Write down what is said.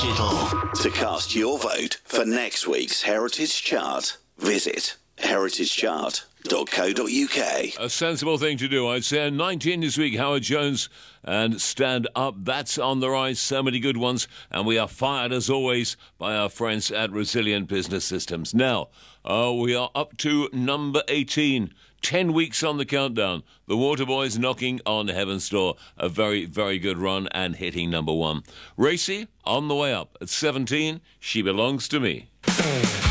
Digital. To cast your vote for next week's Heritage Chart, visit heritagechart.co.uk. A sensible thing to do, I'd say. 19 this week, Howard Jones and Stand Up. That's on the rise. So many good ones. And we are fired, as always, by our friends at Resilient Business Systems. Now, we are up to number 18. 10 weeks on the countdown. The Waterboys knocking on Heaven's Door. A very, very good run and hitting number 1. Racy, on the way up. At 17, She Belongs to Me.